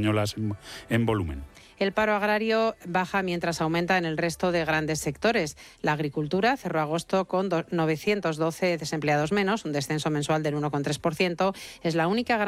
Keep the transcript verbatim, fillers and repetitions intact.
españolas en, en volumen. El paro agrario baja mientras aumenta en el resto de grandes sectores. La agricultura cerró agosto con novecientos doce desempleados menos, un descenso mensual del uno coma tres por ciento. Es la única gran